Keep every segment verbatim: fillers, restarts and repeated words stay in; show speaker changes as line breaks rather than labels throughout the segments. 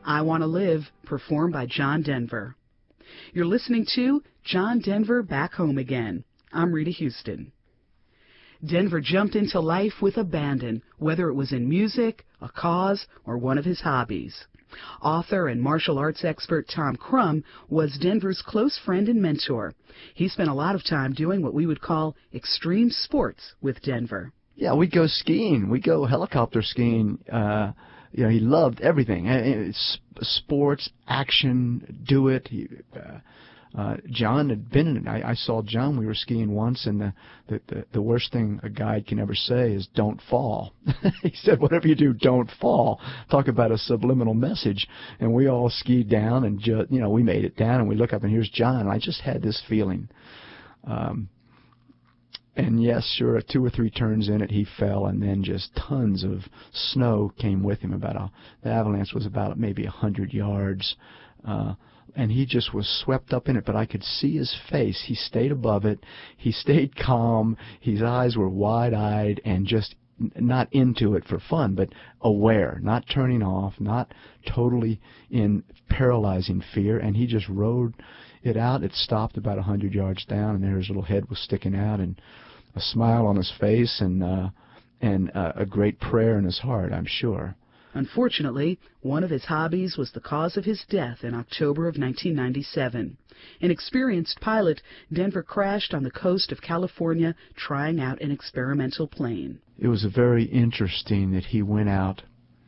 I Want to Live, performed by John Denver. You're listening to John Denver Back Home Again. I'm Rita Houston. Denver jumped into life with abandon, whether it was in music, a cause, or one of his hobbies. Author and martial arts expert Tom Crum was Denver's close friend and mentor. He spent a lot of time doing what we would call extreme sports with Denver.
Yeah, we'd go skiing. We'd go helicopter skiing. Uh, you know, he loved everything. It's sports, action, do it. He, uh, uh, John had been in it. I, I saw John. We were skiing once, and the, the, the, the worst thing a guide can ever say is don't fall. He said, whatever you do, don't fall. Talk about a subliminal message. And we all skied down, and, ju- you know, we made it down, and we look up, and here's John. And I just had this feeling. Um, And yes, sure, two or three turns in it, he fell, and then just tons of snow came with him. About a, the avalanche was about maybe a hundred yards, uh, and he just was swept up in it. But I could see his face. He stayed above it. He stayed calm. His eyes were wide-eyed and just not into it for fun, but aware, not turning off, not totally in paralyzing fear. And he just rode it out. It stopped about a hundred yards down, and there his little head was sticking out, and a smile on his face, and uh, and uh, a great prayer in his heart, I'm sure.
Unfortunately, one of his hobbies was the cause of his death in October of nineteen ninety-seven. An experienced pilot, Denver crashed on the coast of California trying out an experimental plane.
It was very interesting that he went out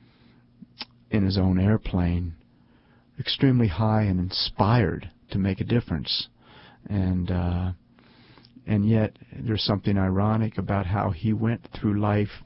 in his own airplane, extremely high and inspired to make a difference. And uh, and yet there's something ironic about how he went through life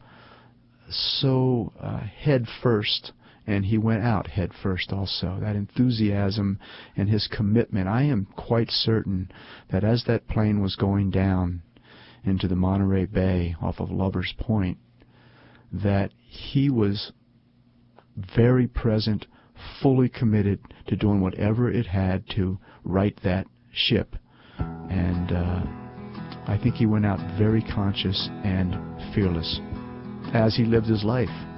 so uh, head first, and he went out head first also. That enthusiasm and his commitment. I am quite certain that as that plane was going down into the Monterey Bay off of Lover's Point, that he was very present, fully committed to doing whatever it had to right that ship. And uh, I think he went out very conscious and fearless as he lived his life.